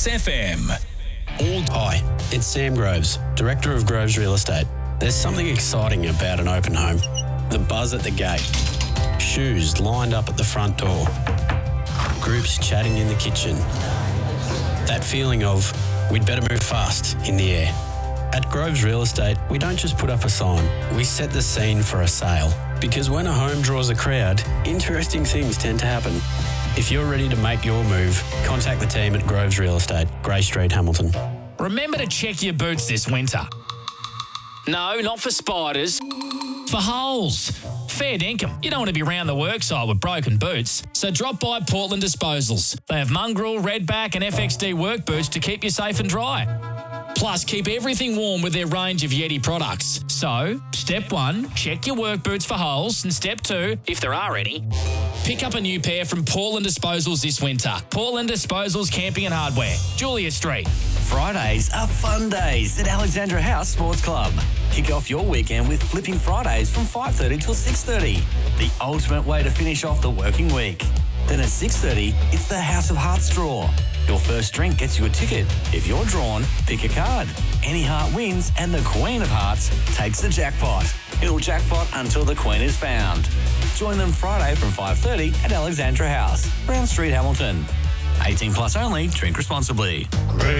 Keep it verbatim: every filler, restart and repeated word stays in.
Mix F M. All Hi, it's Sam Groves, Director of Groves Real Estate. There's something exciting about an open home. The buzz at the gate. Shoes lined up at the front door. Groups chatting in the kitchen. That feeling of, we'd better move fast, in the air. At Groves Real Estate, we don't just put up a sign, we set the scene for a sale. Because when a home draws a crowd, interesting things tend to happen. If you're ready to make your move, contact the team at Groves Real Estate, Grey Street, Hamilton. Remember to check your boots this winter. No, not for spiders. For holes. Fair dinkum. You don't want to be round the worksite with broken boots. So drop by Portland Disposals. They have mongrel, redback and F X D work boots to keep you safe and dry. Plus, keep everything warm with their range of Yeti products. So, step one, check your work boots for holes. And step two, if there are any, pick up a new pair from Portland Disposals this winter. Portland Disposals Camping and Hardware, Julia Street. Fridays are fun days at Alexandra House Sports Club. Kick off your weekend with Flipping Fridays from five thirty till six thirty. The ultimate way to finish off the working week. Then at six thirty, it's the House of Hearts draw. Your first drink gets you a ticket. If you're drawn, pick a card. Any heart wins and the Queen of Hearts takes the jackpot. It'll jackpot until the Queen is found. Join them Friday from five thirty at Alexandra House, Brown Street, Hamilton. eighteen plus only, drink responsibly. Great.